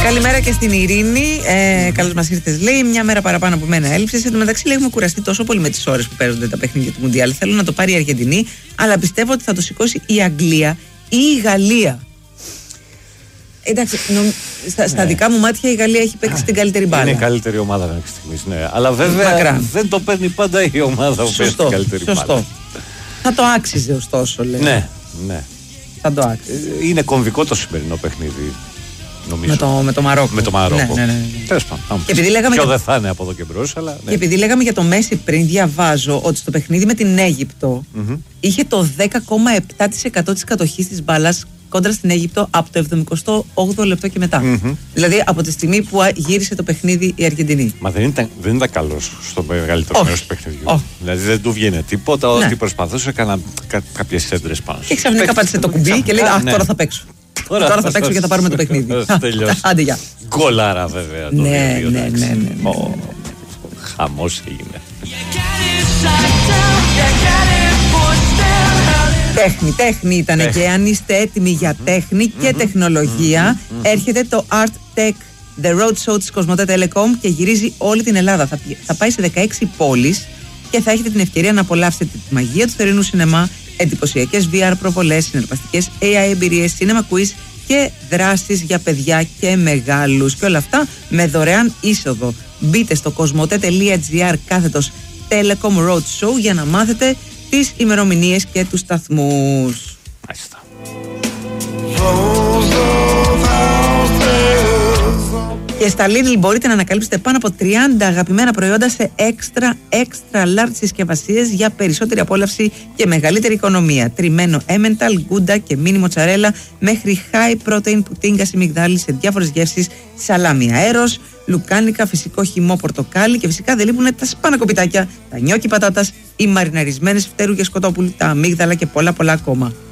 Καλημέρα και στην Ειρήνη. Καλώς μας ήρθες, λέει. Μια μέρα παραπάνω από μένα έλειψες. Εν τω μεταξύ, λέει, έχουμε κουραστεί τόσο πολύ με τις ώρες που παίζονται τα παιχνίδια του Μουντιάλ. Θέλω να το πάρει η Αργεντινή, αλλά πιστεύω ότι θα το σηκώσει η Αγγλία ή η Γαλλία. Εντάξει, στα δικά μου μάτια η Γαλλία έχει παίξει την καλύτερη μπάλα. Είναι η καλύτερη ομάδα μέχρι στιγμής. Ναι. Αλλά βέβαια δεν το παίρνει πάντα η ομάδα που παίζει την καλύτερη μπάλα. Θα το άξιζε ωστόσο, λέει. Ναι. Θα το άξιζε. Είναι κομβικό το σημερινό παιχνίδι. Νομίζω. Με το Μαρόκο. Με το Μαρόκο. Ναι. Τέλος πάντων. Ποιο δεν θα είναι από εδώ και μπρος, αλλά. Ναι. Και επειδή λέγαμε για το Μέση πριν, διαβάζω ότι στο παιχνίδι με την Αίγυπτο είχε το 10,7% της κατοχής της μπάλας κόντρα στην Αίγυπτο από το 78ο λεπτό και μετά. Δηλαδή από τη στιγμή που γύρισε το παιχνίδι η Αργεντινή. Μα δεν ήταν καλός στο μεγαλύτερο μέρος του παιχνιδιού. Δηλαδή δεν του βγαίνει τίποτα. Ό,τι προσπαθούσε, έκανα κάποιες σέντρες πάνω. Και ξαφνικά πάτησε το κουμπί και λέει: αχ, τώρα θα παίξω. Τώρα θα παίξω και θα πάρουμε το παιχνίδι. Άντε, γεια. Γκολάρα βέβαια. Ναι. Χαμός έγινε. Τέχνη ήταν και αν είστε έτοιμοι για τέχνη και τεχνολογία, έρχεται το Art Tech The Road Show της Κοσμοτέ Telecom και γυρίζει όλη την Ελλάδα. Θα πάει σε 16 πόλεις και θα έχετε την ευκαιρία να απολαύσετε τη μαγεία του θερινού σινεμά, εντυπωσιακές VR προβολές, συναρπαστικές AI εμπειρίες, cinema quiz και δράσεις για παιδιά και μεγάλους. Και όλα αυτά με δωρεάν είσοδο. Μπείτε στο cosmote.gr/Telecom Road Show για να μάθετε τις ημερομηνίες και τους σταθμούς. Μάλιστα. Και στα Lidl μπορείτε να ανακαλύψετε πάνω από 30 αγαπημένα προϊόντα σε extra large συσκευασίες για περισσότερη απόλαυση και μεγαλύτερη οικονομία. Τριμμένο Emmental, Gouda και mini mozzarella μέχρι high protein πουτίνγκα σιμιγδάλι σε διάφορες γεύσεις, σαλάμι αέρος, λουκάνικα, φυσικό χυμό πορτοκάλι και φυσικά δεν λείπουν τα σπάνακοπιτάκια, τα νιόκι πατάτας, οι μαριναρισμένες φτέρουγες κοτόπουλοι, τα αμύγδαλα και πολλά ακόμα.